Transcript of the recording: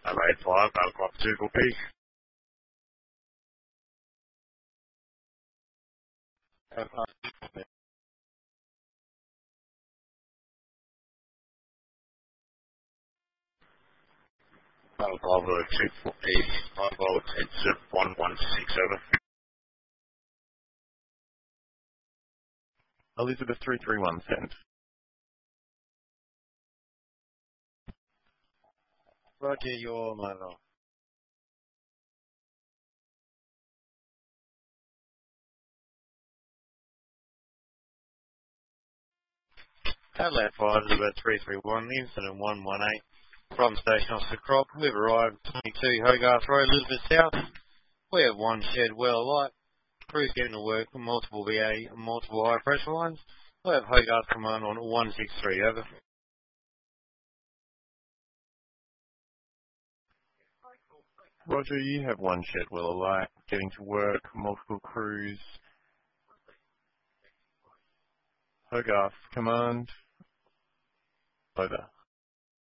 Adelaide 5, Alcock 2 for Peak. Bravo 2 for Peak. Bravo 10 1167. Elizabeth 331 sent. Roger, your mobile. Adelaide 5, Elizabeth 331, incident 118. From Station Officer Crop, we've arrived 22 Hogarth Road, Elizabeth South. We have one shed well alight. Crews getting to work with multiple VA and multiple high pressure lines. We have Hogarth Command on 163, over. Roger, you have one shed well alight, getting to work, multiple crews. Hogarth Command, over.